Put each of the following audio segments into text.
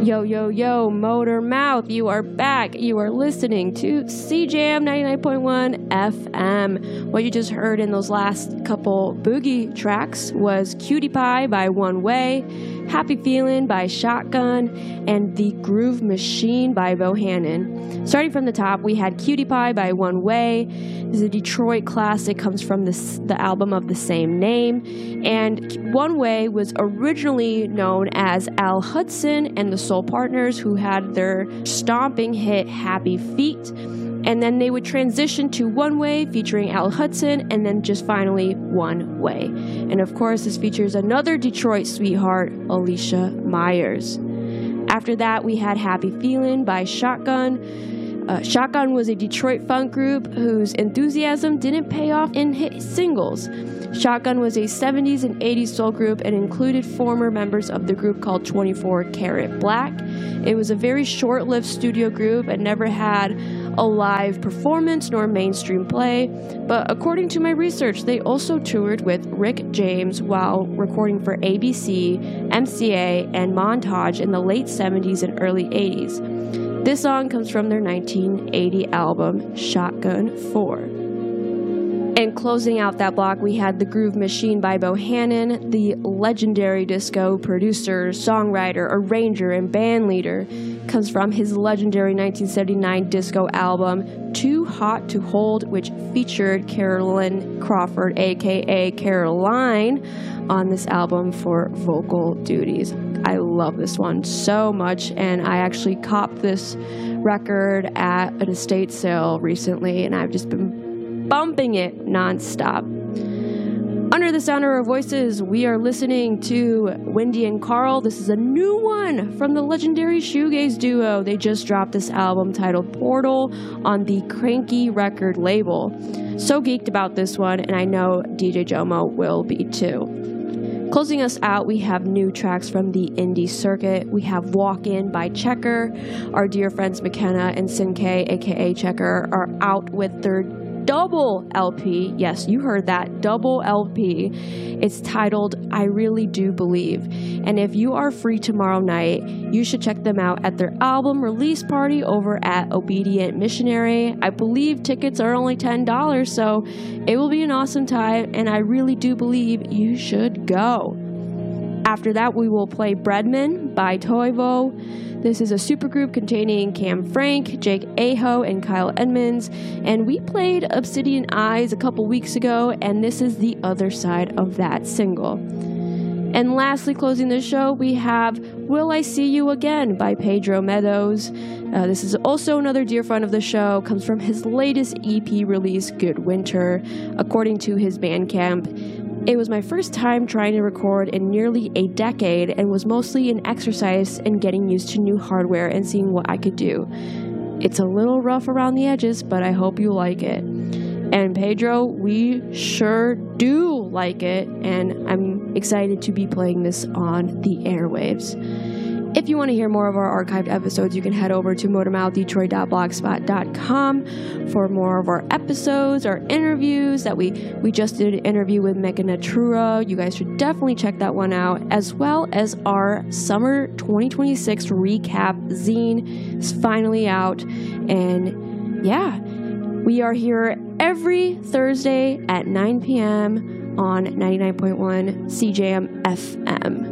Yo, yo, yo, Motor Mouth, you are back. You are listening to CJAM 99.1 FM. What you just heard in those last couple boogie tracks was Cutie Pie by One Way, Happy Feelin' by Shotgun, and The Groove Machine by Bohannon. Starting from the top, we had Cutie Pie by One Way. This is a Detroit classic, comes from the album of the same name. And One Way was originally known as Al Hudson and the Soul Partners, who had their stomping hit Happy Feet. And then they would transition to One Way featuring Al Hudson, and then just finally One Way. And of course, this features another Detroit sweetheart, Alicia Myers. After that, we had Happy Feelin' by Shotgun. Shotgun was a Detroit funk group whose enthusiasm didn't pay off in hit singles. Shotgun was a 70s and 80s soul group and included former members of the group called 24 Karat Black. It was a very short-lived studio group and never had a live performance nor mainstream play, but according to my research, they also toured with Rick James while recording for ABC, MCA, and Montage in the late 70s and early 80s. This song comes from their 1980 album, Shotgun 4. And closing out that block, we had The Groove Machine by Bohannon, the legendary disco producer, songwriter, arranger, and band leader. Comes from his legendary 1979 disco album, Too Hot to Hold, which featured Carolyn Crawford, aka Caroline, on this album for vocal duties. I love this one so much, and I actually copped this record at an estate sale recently, and I've just been bumping it nonstop. Under the sound of our voices, we are listening to Wendy and Carl. This is a new one from the legendary shoegaze duo. They just dropped this album titled Portal on the Cranky record label. So geeked about this one, and I know DJ Jomo will be too. Closing us out, we have new tracks from the indie circuit. We have Walk In by Checker. Our dear friends McKenna and Sin K, aka Checker, are out with their double LP. Yes, you heard that, double LP. It's titled I Really Do Believe. And if you are free tomorrow night, you should check them out at their album release party over at Obedient Missionary. I believe tickets are only $10, so it will be an awesome time, and I really do believe you should go. After that, we will play Breadman by Toivo. This is a supergroup containing Cam Frank, Jake Aho, and Kyle Edmonds. And we played Obsidian Eyes a couple weeks ago, and this is the other side of that single. And lastly, closing the show, we have Will I See You Again by Pedro Meadows. This is also another dear friend of the show, comes from his latest EP release, Good Winter. According to his Bandcamp, it was my first time trying to record in nearly a decade and was mostly an exercise in getting used to new hardware and seeing what I could do. It's a little rough around the edges, but I hope you like it. And Pedro, we sure do like it, and I'm excited to be playing this on the airwaves. If you want to hear more of our archived episodes, you can head over to motormouthdetroit.blogspot.com for more of our episodes, our interviews that we just did an interview with Megan Natura. You guys should definitely check that one out, as well as our summer 2026 recap zine is finally out. And yeah, we are here every Thursday at 9 p.m. on 99.1 CJAM FM.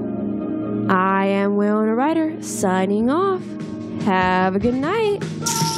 I am Winona Ryder, signing off. Have a good night.